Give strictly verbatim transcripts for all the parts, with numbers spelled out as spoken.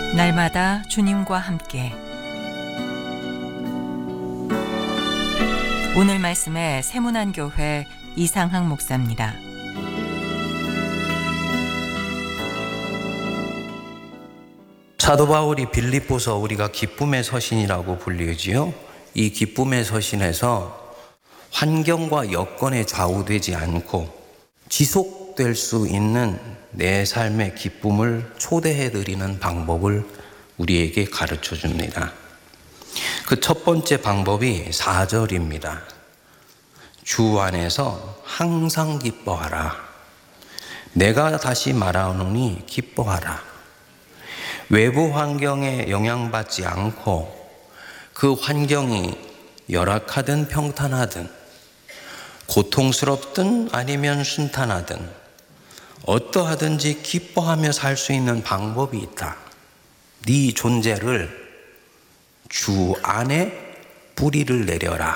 날마다 주님과 함께. 오늘 말씀의 세문안교회 이상학 목사입니다. 사도 바울이 빌립보서 우리가 기쁨의 서신이라고 불리지요. 이 기쁨의 서신에서 환경과 여건에 좌우되지 않고 지속될 수 있는 내 삶의 기쁨을 초대해드리는 방법을 우리에게 가르쳐 줍니다. 그 첫 번째 방법이 사 절입니다. 주 안에서 항상 기뻐하라. 내가 다시 말하노니 기뻐하라. 외부 환경에 영향받지 않고 그 환경이 열악하든 평탄하든 고통스럽든 아니면 순탄하든 어떠하든지 기뻐하며 살 수 있는 방법이 있다. 네 존재를 주 안에 뿌리를 내려라.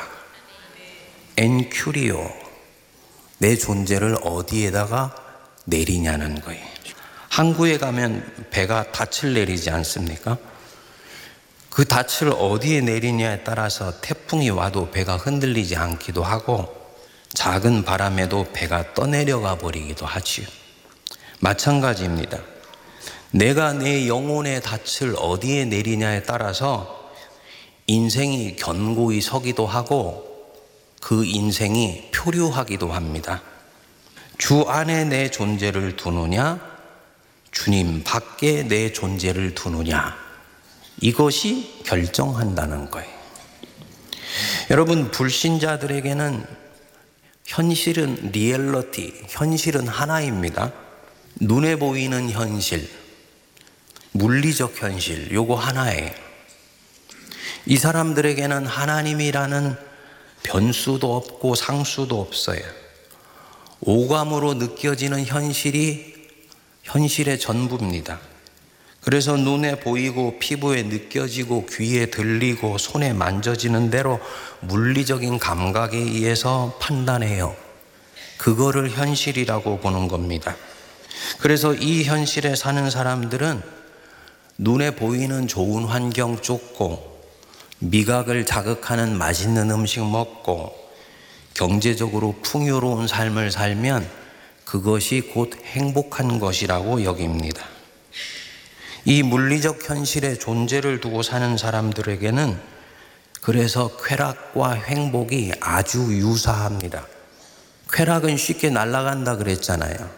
엔큐리오. 내 존재를 어디에다가 내리냐는 거예요. 항구에 가면 배가 닻을 내리지 않습니까? 그 닻을 어디에 내리냐에 따라서 태풍이 와도 배가 흔들리지 않기도 하고 작은 바람에도 배가 떠내려가 버리기도 하지요. 마찬가지입니다. 내가 내 영혼의 닻을 어디에 내리냐에 따라서 인생이 견고히 서기도 하고 그 인생이 표류하기도 합니다. 주 안에 내 존재를 두느냐, 주님 밖에 내 존재를 두느냐, 이것이 결정한다는 거예요. 여러분, 불신자들에게는 현실은 리얼리티, 현실은 하나입니다. 눈에 보이는 현실, 물리적 현실, 요거 하나예요. 이 사람들에게는 하나님이라는 변수도 없고 상수도 없어요. 오감으로 느껴지는 현실이 현실의 전부입니다. 그래서 눈에 보이고 피부에 느껴지고 귀에 들리고 손에 만져지는 대로 물리적인 감각에 의해서 판단해요. 그거를 현실이라고 보는 겁니다. 그래서 이 현실에 사는 사람들은 눈에 보이는 좋은 환경 쫓고 미각을 자극하는 맛있는 음식 먹고 경제적으로 풍요로운 삶을 살면 그것이 곧 행복한 것이라고 여깁니다. 이 물리적 현실의 존재를 두고 사는 사람들에게는 그래서 쾌락과 행복이 아주 유사합니다. 쾌락은 쉽게 날아간다 그랬잖아요.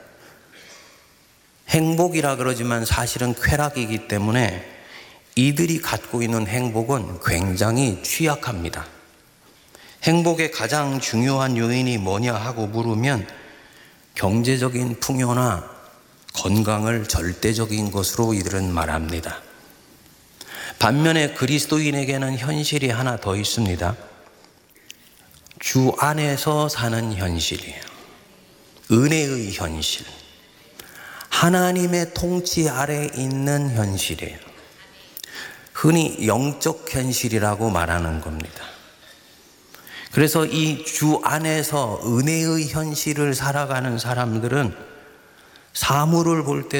행복이라 그러지만 사실은 쾌락이기 때문에 이들이 갖고 있는 행복은 굉장히 취약합니다. 행복의 가장 중요한 요인이 뭐냐 하고 물으면 경제적인 풍요나 건강을 절대적인 것으로 이들은 말합니다. 반면에 그리스도인에게는 현실이 하나 더 있습니다. 주 안에서 사는 현실이에요. 은혜의 현실. 하나님의 통치 아래 있는 현실이에요. 흔히 영적 현실이라고 말하는 겁니다. 그래서 이 주 안에서 은혜의 현실을 살아가는 사람들은 사물을 볼 때